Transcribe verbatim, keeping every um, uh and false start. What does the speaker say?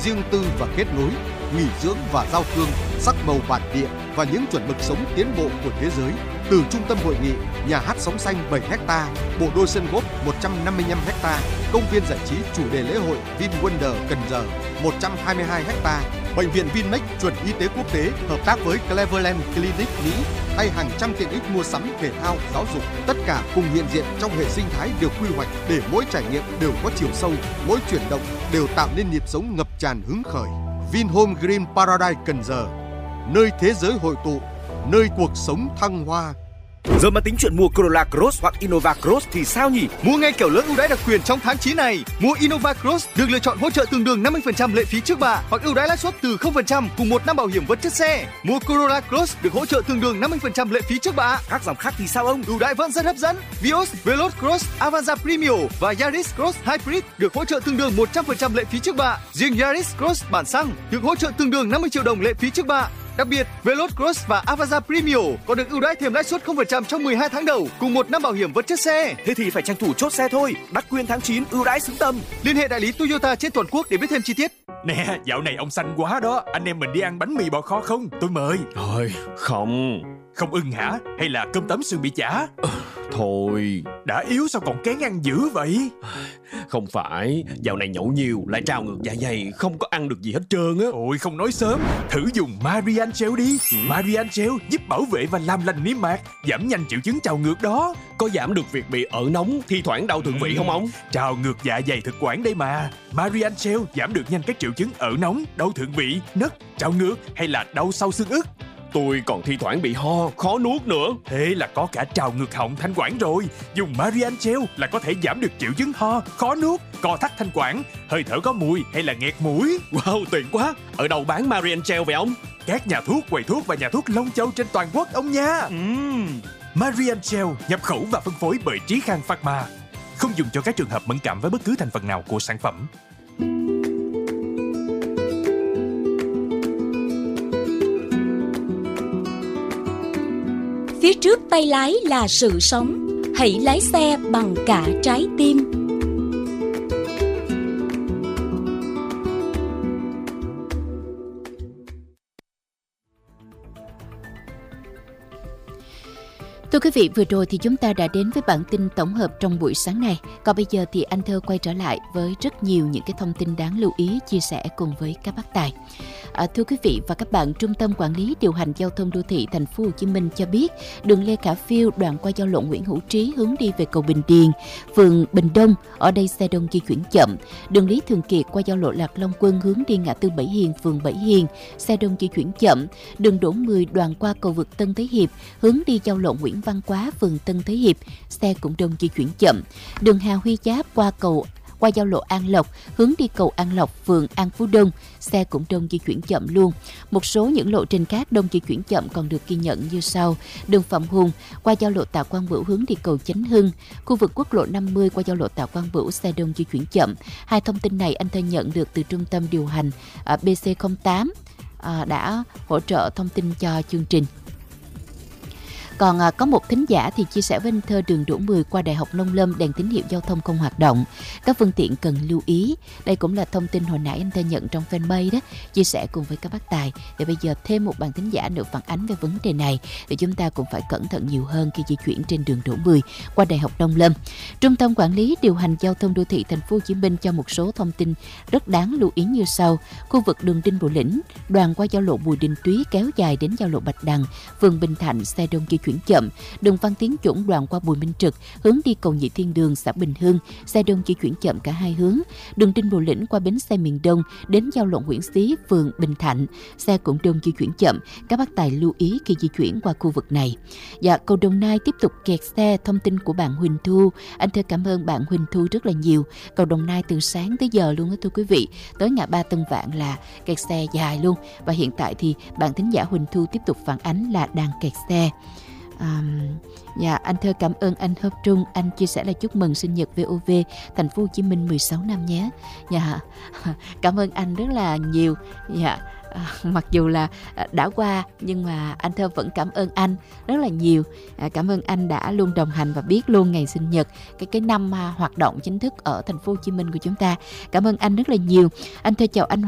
riêng tư và kết nối, nghỉ dưỡng và giao thương, sắc màu bản địa và những chuẩn mực sống tiến bộ của thế giới. Từ trung tâm hội nghị, nhà hát sóng xanh bảy héc ta, bộ đôi sân golf một trăm năm mươi lăm héc ta, công viên giải trí chủ đề lễ hội VinWonder Cần Giờ một trăm hai mươi hai héc ta, bệnh viện Vinmec chuẩn y tế quốc tế hợp tác với Cleveland Clinic Mỹ hay hàng trăm tiện ích mua sắm, thể thao, giáo dục, tất cả cùng hiện diện trong hệ sinh thái được quy hoạch để mỗi trải nghiệm đều có chiều sâu, mỗi chuyển động đều tạo nên nhịp sống ngập tràn hứng khởi. Vinhome Green Paradise Cần Giờ, nơi thế giới hội tụ, nơi cuộc sống thăng hoa. Giờ mà tính chuyện mua Corolla Cross hoặc Innova Cross thì sao nhỉ? Mua ngay kiểu lớn ưu đãi đặc quyền trong tháng chín này. Mua Innova Cross được lựa chọn hỗ trợ tương đương năm mươi phần trăm lệ phí trước bạ hoặc ưu đãi lãi suất từ không phần trăm cùng một năm bảo hiểm vật chất xe. Mua Corolla Cross được hỗ trợ tương đương năm mươi phần trăm lệ phí trước bạ. Các dòng khác thì sao ông? Ưu đãi vẫn rất hấp dẫn. Vios, Veloz Cross, Avanza Premio và Yaris Cross Hybrid được hỗ trợ tương đương một trăm phần trăm lệ phí trước bạ. Riêng Yaris Cross bản xăng được hỗ trợ tương đương năm mươi triệu đồng lệ phí trước bạ. Đặc biệt, Veloz Cross và Avanza Premio còn được ưu đãi thêm lãi suất không phần trăm trong mười hai tháng đầu cùng một năm bảo hiểm vật chất xe. Thế thì phải tranh thủ chốt xe thôi. Đặc quyền tháng chín ưu đãi xứng tầm. Liên hệ đại lý Toyota trên toàn quốc để biết thêm chi tiết. Nè, dạo này ông xanh quá đó. Anh em mình đi ăn bánh mì bò kho không? Tôi mời. Thôi, không. Không ưng hả? Hay là cơm tấm sườn bị chả? Ờ, thôi. Đã yếu sao còn kén ăn dữ vậy? Không phải, dạo này nhậu nhiều lại trào ngược dạ dày, không có ăn được gì hết trơn á. Ôi không nói sớm, thử dùng Marian Gel đi. ừ. Marian Gel giúp bảo vệ và làm lành niêm mạc, giảm nhanh triệu chứng trào ngược đó. Có giảm được việc bị ợ nóng, thi thoảng đau thượng vị ừ. không ông? Trào ngược dạ dày thực quản đây mà. Marian Gel giảm được nhanh các triệu chứng ợ nóng, đau thượng vị, nấc, trào ngược hay là đau sau xương ức. Tôi còn thi thoảng bị ho, khó nuốt nữa. Thế là có cả trào ngược họng, thanh quản rồi. Dùng Marian Gel là có thể giảm được triệu chứng ho, khó nuốt, co thắt thanh quản, hơi thở có mùi hay là nghẹt mũi. Wow, tuyệt quá. Ở đâu bán Marian Gel vậy ông? Các nhà thuốc, quầy thuốc và nhà thuốc Long Châu trên toàn quốc ông nha. uhm. Marian Gel nhập khẩu và phân phối bởi Trí Khang Pharma. Không dùng cho các trường hợp mẫn cảm với bất cứ thành phần nào của sản phẩm. Phía trước tay lái là sự sống, hãy lái xe bằng cả trái tim. Thưa quý vị, vừa rồi thì chúng ta đã đến với bản tin tổng hợp trong buổi sáng này. Còn bây giờ thì anh Thơ quay trở lại với rất nhiều những cái thông tin đáng lưu ý chia sẻ cùng với các bác tài. À, thưa quý vị và các bạn, Trung tâm Quản lý Điều hành Giao thông Đô thị Thành phố Hồ Chí Minh cho biết đường Lê Khả Phiêu đoạn qua giao lộ Nguyễn Hữu Trí hướng đi về cầu Bình Điền, phường Bình Đông, ở đây xe đông di chuyển chậm. Đường Lý Thường Kiệt qua giao lộ Lạc Long Quân hướng đi ngã tư Bảy Hiền, phường Bảy Hiền, xe đông di chuyển chậm. Đường Đỗ Mười đoạn qua cầu vượt Tân Thế Hiệp hướng đi giao lộ Nguyễn Văn Quá, phường Tân Thế Hiệp, xe cũng đông di chuyển chậm. Đường Hà Huy Giáp qua cầu qua giao lộ An Lộc hướng đi cầu An Lộc, phường An Phú Đông, xe cũng đông di chuyển chậm luôn. Một số những lộ trình khác đông di chuyển chậm còn được ghi nhận như sau: đường Phạm Hùng qua giao lộ Tạ Quang Bửu hướng đi cầu Chánh Hưng, khu vực quốc lộ năm mươi qua giao lộ Tạ Quang Bửu, xe đông di chuyển chậm. Hai thông tin này anh Thơ nhận được từ trung tâm điều hành B C không tám đã hỗ trợ thông tin cho chương trình. Còn à, có một thính giả thì chia sẻ với anh Thơ đường Đỗ Mười qua Đại học Nông Lâm đèn tín hiệu giao thông không hoạt động, các phương tiện cần lưu ý. Đây cũng là thông tin hồi nãy anh Thơ nhận trong fanpage đó, chia sẻ cùng với các bác tài. Để bây giờ thêm một bạn thính giả nữa phản ánh về vấn đề này, để chúng ta cũng phải cẩn thận nhiều hơn khi di chuyển trên đường Đỗ Mười qua Đại học Nông Lâm. Trung tâm Quản lý Điều hành Giao thông Đô thị Thành phố Hồ Chí Minh cho một số thông tin rất đáng lưu ý như sau: khu vực đường Đinh Bộ Lĩnh đoạn qua giao lộ Bùi Đình Túy kéo dài đến giao lộ Bạch Đằng, phường Bình Thạnh, xe đông di chuyển chậm. Đường Văn Tiến Dũng đoạn qua Bùi Minh Trực hướng đi cầu Nhị Thiên Đường, xã Bình Hưng, xe đông di chuyển chậm cả hai hướng. Đường Đinh Bộ Lĩnh qua bến xe miền Đông đến giao lộ Nguyễn Xí, phường Bình Thạnh, xe cũng đông di chuyển chậm. Các bác tài lưu ý khi di chuyển qua khu vực này. Dạ, cầu Đồng Nai tiếp tục kẹt xe. Thông tin của bạn Huỳnh Thu. Anh Thơ cảm ơn bạn Huỳnh Thu rất là nhiều. Cầu Đồng Nai từ sáng tới giờ luôn đó thưa quý vị, tới ngã ba Tân Vạn là kẹt xe dài luôn. Và hiện tại thì bạn thính giả Huỳnh Thu tiếp tục phản ánh là đang kẹt xe. À, dạ, anh Thơ cảm ơn anh Hợp Trung, anh chia sẻ là chúc mừng sinh nhật vê o vê Thành phố Hồ Chí Minh mười sáu năm nhé. Dạ, cảm ơn anh rất là nhiều. Dạ, à, mặc dù là đã qua nhưng mà anh Thơ vẫn cảm ơn anh rất là nhiều. À, cảm ơn anh đã luôn đồng hành và biết luôn ngày sinh nhật, cái cái năm à, hoạt động chính thức ở Thành phố Hồ Chí Minh của chúng ta. Cảm ơn anh rất là nhiều. Anh Thơ chào anh